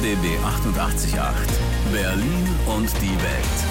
RBB 88.8. Berlin und die Welt.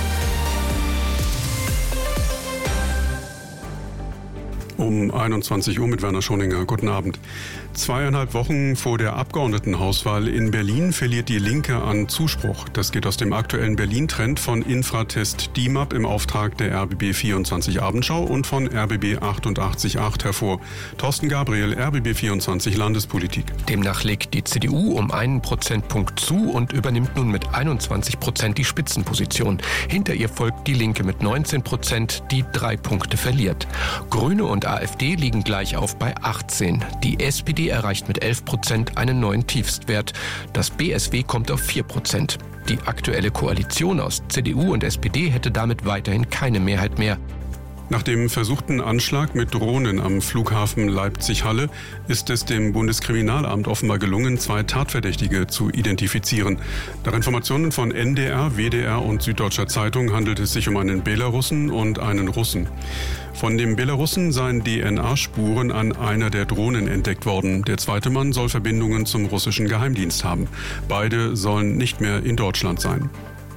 Um 21 Uhr mit Werner Schoninger. Guten Abend. 2,5 Wochen vor der Abgeordnetenhauswahl in Berlin verliert die Linke an Zuspruch. Das geht aus dem aktuellen Berlin-Trend von Infratest DIMAP im Auftrag der RBB 24 Abendschau und von RBB 88.8 hervor. Thorsten Gabriel, RBB 24 Landespolitik. Demnach legt die CDU um 1 Prozentpunkt zu und übernimmt nun mit 21% die Spitzenposition. Hinter ihr folgt die Linke mit 19%, die 3 Punkte verliert. Grüne und AfD liegen gleich auf bei 18. Die SPD erreicht mit 11% einen neuen Tiefstwert. Das BSW kommt auf 4%. Die aktuelle Koalition aus CDU und SPD hätte damit weiterhin keine Mehrheit mehr. Nach dem versuchten Anschlag mit Drohnen am Flughafen Leipzig-Halle ist es dem Bundeskriminalamt offenbar gelungen, 2 Tatverdächtige zu identifizieren. Nach Informationen von NDR, WDR und Süddeutscher Zeitung handelt es sich um einen Belarussen und einen Russen. Von dem Belarussen seien DNA-Spuren an einer der Drohnen entdeckt worden. Der zweite Mann soll Verbindungen zum russischen Geheimdienst haben. Beide sollen nicht mehr in Deutschland sein.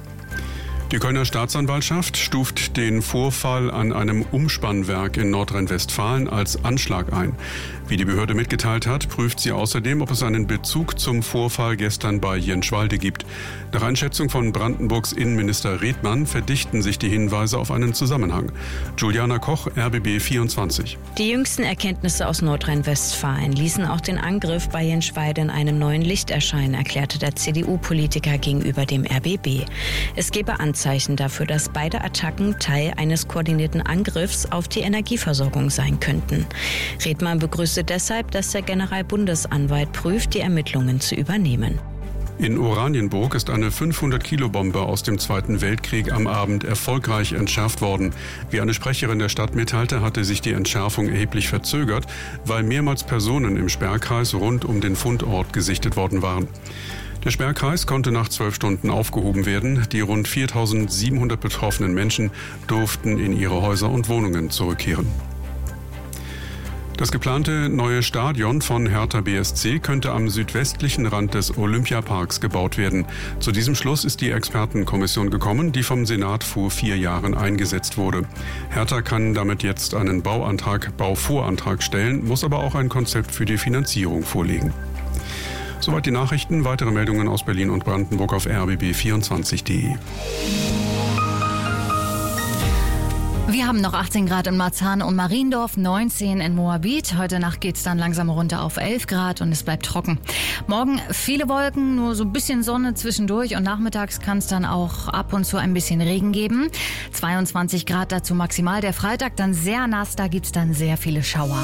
Die Kölner Staatsanwaltschaft stuft den Vorfall an einem Umspannwerk in Nordrhein-Westfalen als Anschlag ein. Wie die Behörde mitgeteilt hat, prüft sie außerdem, ob es einen Bezug zum Vorfall gestern bei Jenschwalde gibt. Nach Einschätzung von Brandenburgs Innenminister Redmann verdichten sich die Hinweise auf einen Zusammenhang. Juliana Koch, RBB 24. Die jüngsten Erkenntnisse aus Nordrhein-Westfalen ließen auch den Angriff bei Jenschwalde in einem neuen Licht erscheinen, erklärte der CDU-Politiker gegenüber dem RBB. Es gebe Anzeichen dafür, dass beide Attacken Teil eines koordinierten Angriffs auf die Energieversorgung sein könnten. Redmann begrüßte deshalb, dass der Generalbundesanwalt prüft, die Ermittlungen zu übernehmen. In Oranienburg ist eine 500-Kilo-Bombe aus dem Zweiten Weltkrieg am Abend erfolgreich entschärft worden. Wie eine Sprecherin der Stadt mitteilte, hatte sich die Entschärfung erheblich verzögert, weil mehrmals Personen im Sperrkreis rund um den Fundort gesichtet worden waren. Der Sperrkreis konnte nach 12 Stunden aufgehoben werden. Die rund 4.700 betroffenen Menschen durften in ihre Häuser und Wohnungen zurückkehren. Das geplante neue Stadion von Hertha BSC könnte am südwestlichen Rand des Olympiaparks gebaut werden. Zu diesem Schluss ist die Expertenkommission gekommen, die vom Senat vor 4 Jahren eingesetzt wurde. Hertha kann damit jetzt einen Bauvorantrag stellen, muss aber auch ein Konzept für die Finanzierung vorlegen. Soweit die Nachrichten. Weitere Meldungen aus Berlin und Brandenburg auf rbb24.de. Wir haben noch 18 Grad in Marzahn und Mariendorf, 19 in Moabit. Heute Nacht geht's dann langsam runter auf 11 Grad und es bleibt trocken. Morgen viele Wolken, nur so ein bisschen Sonne zwischendurch und nachmittags kann es dann auch ab und zu ein bisschen Regen geben. 22 Grad dazu maximal. Der Freitag dann sehr nass, da gibt's dann sehr viele Schauer.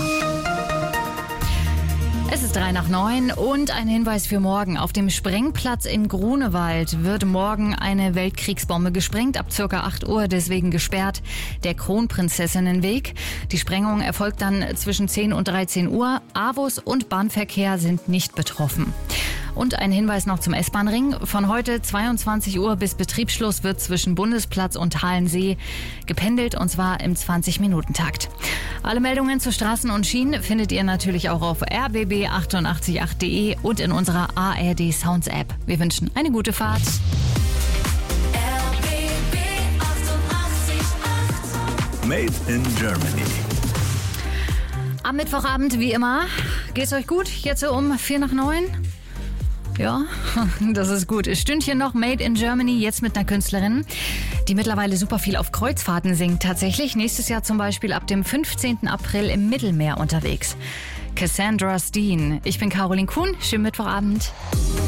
Es ist 8:03 und ein Hinweis für morgen. Auf dem Sprengplatz in Grunewald wird morgen eine Weltkriegsbombe gesprengt, ab ca. 8 Uhr, deswegen gesperrt der Kronprinzessinnenweg. Die Sprengung erfolgt dann zwischen 10 und 13 Uhr. AWOS und Bahnverkehr sind nicht betroffen. Und ein Hinweis noch zum S-Bahn-Ring. Von heute 22 Uhr bis Betriebsschluss wird zwischen Bundesplatz und Halensee gependelt, und zwar im 20-Minuten-Takt. Alle Meldungen zu Straßen und Schienen findet ihr natürlich auch auf rbb888.de und in unserer ARD Sounds App. Wir wünschen eine gute Fahrt. RBB 88.8. Made in Germany. Am Mittwochabend wie immer. Geht's euch gut? Jetzt so um 8:45? Ja, das ist gut. Stündchen noch Made in Germany, jetzt mit einer Künstlerin, die mittlerweile super viel auf Kreuzfahrten singt. Tatsächlich nächstes Jahr zum Beispiel ab dem 15. April im Mittelmeer unterwegs. Cassandra Steen. Ich bin Caroline Kuhn. Schönen Mittwochabend.